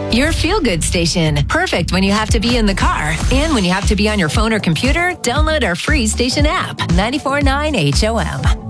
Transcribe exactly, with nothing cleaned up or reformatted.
Your feel-good station. Perfect when you have to be in the car. And when you have to be on your phone or computer, download our free station app, ninety-four point nine H O M.